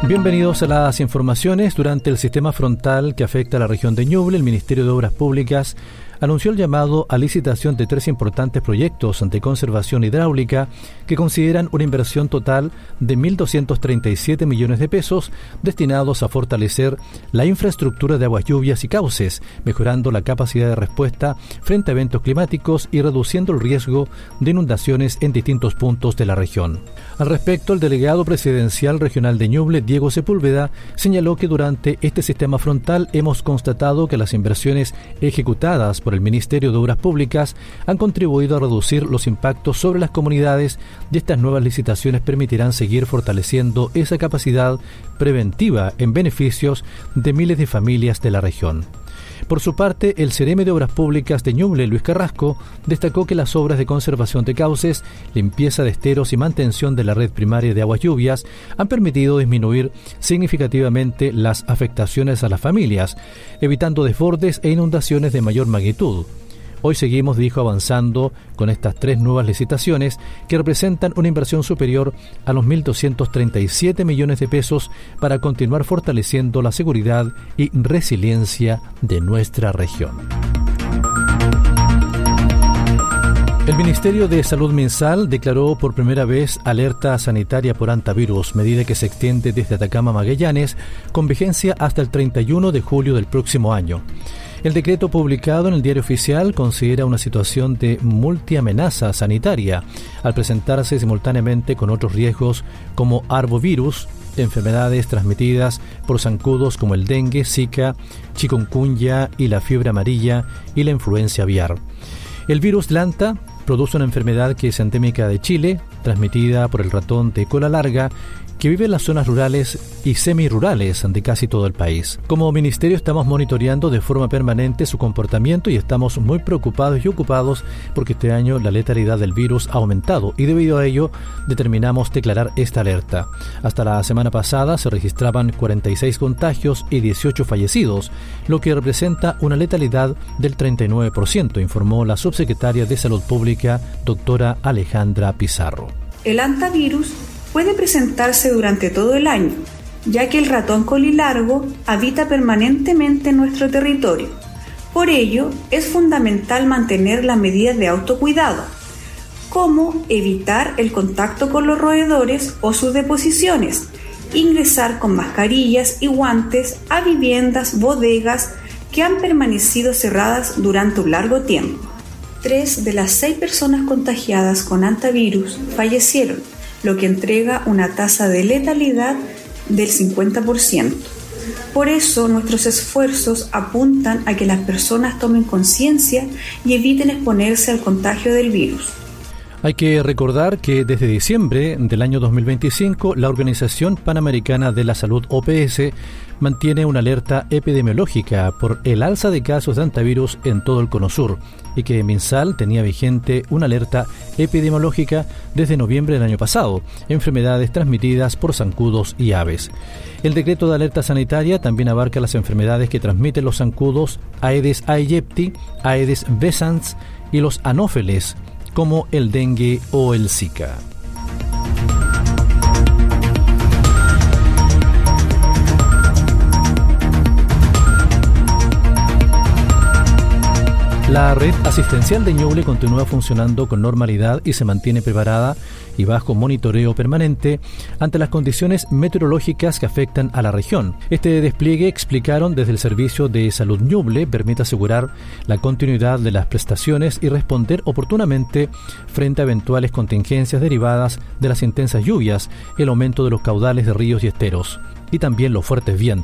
Bienvenidos a las informaciones. Durante el sistema frontal que afecta a la región de Ñuble, el Ministerio de Obras Públicas anunció el llamado a licitación de 3 importantes proyectos de conservación hidráulica que consideran una inversión total de 1.237 millones de pesos destinados a fortalecer la infraestructura de aguas lluvias y cauces, mejorando la capacidad de respuesta frente a eventos climáticos y reduciendo el riesgo de inundaciones en distintos puntos de la región. Al respecto, el delegado presidencial regional de Ñuble, Diego Sepúlveda, señaló que durante este sistema frontal hemos constatado que las inversiones ejecutadas por el Ministerio de Obras Públicas han contribuido a reducir los impactos sobre las comunidades y estas nuevas licitaciones permitirán seguir fortaleciendo esa capacidad preventiva en beneficios de miles de familias de la región. Por su parte, el Cereme de Obras Públicas de Ñuble, Luis Carrasco, destacó que las obras de conservación de cauces, limpieza de esteros y mantención de la red primaria de aguas lluvias han permitido disminuir significativamente las afectaciones a las familias, evitando desbordes e inundaciones de mayor magnitud. Hoy seguimos, dijo, avanzando con estas 3 nuevas licitaciones que representan una inversión superior a los 1.237 millones de pesos para continuar fortaleciendo la seguridad y resiliencia de nuestra región. El Ministerio de Salud Minsal declaró por primera vez alerta sanitaria por hantavirus, medida que se extiende desde Atacama a Magallanes, con vigencia hasta el 31 de julio del próximo año. El decreto publicado en el Diario Oficial considera una situación de multiamenaza sanitaria al presentarse simultáneamente con otros riesgos como arbovirus, enfermedades transmitidas por zancudos como el dengue, zika, chikungunya y la fiebre amarilla y la influenza aviar. El virus Lanta produce una enfermedad que es endémica de Chile, transmitida por el ratón de cola larga, que vive en las zonas rurales y semirurales de casi todo el país. Como ministerio estamos monitoreando de forma permanente su comportamiento y estamos muy preocupados y ocupados porque este año la letalidad del virus ha aumentado y debido a ello determinamos declarar esta alerta. Hasta la semana pasada se registraban 46 contagios y 18 fallecidos, lo que representa una letalidad del 39%, informó la subsecretaria de Salud Pública, doctora Alejandra Pizarro. El hantavirus puede presentarse durante todo el año, ya que el ratón colilargo habita permanentemente en nuestro territorio. Por ello, es fundamental mantener las medidas de autocuidado, como evitar el contacto con los roedores o sus deposiciones, ingresar con mascarillas y guantes a viviendas, bodegas que han permanecido cerradas durante un largo tiempo. 3 de las 6 personas contagiadas con hantavirus fallecieron, lo que entrega una tasa de letalidad del 50%. Por eso, nuestros esfuerzos apuntan a que las personas tomen conciencia y eviten exponerse al contagio del virus. Hay que recordar que desde diciembre del año 2025, la Organización Panamericana de la Salud, OPS, mantiene una alerta epidemiológica por el alza de casos de hantavirus en todo el Cono Sur y que Minsal tenía vigente una alerta epidemiológica desde noviembre del año pasado, enfermedades transmitidas por zancudos y aves. El decreto de alerta sanitaria también abarca las enfermedades que transmiten los zancudos Aedes aegypti, Aedes vesans y los anófeles, como el dengue o el zika. La red asistencial de Ñuble continúa funcionando con normalidad y se mantiene preparada y bajo monitoreo permanente ante las condiciones meteorológicas que afectan a la región. Este despliegue, explicaron desde el Servicio de Salud Ñuble, permite asegurar la continuidad de las prestaciones y responder oportunamente frente a eventuales contingencias derivadas de las intensas lluvias, el aumento de los caudales de ríos y esteros y también los fuertes vientos.